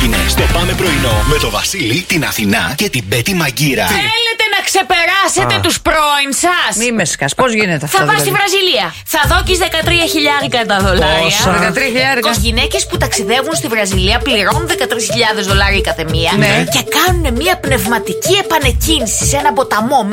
έγινε στο Πάμε Πρωινό με το Βασίλη, την Αθηνά και την Πέτη Μαγκύρα. Θέλετε να ξεπεράσετε τους πρώην σας? Μη με σκάς, πώς γίνεται αυτό? Θα πας στη Βραζιλία. Θα δώκεις 13.000 τα δολάρια. Πόσα? 13.000. Οι γυναίκες που ταξιδεύουν στη Βραζιλία πληρώνουν 13.000 δολάρια κάθε μία. Ναι. Και κάνουν μια πνευματική επανεκκίνηση σε ένα ποταμό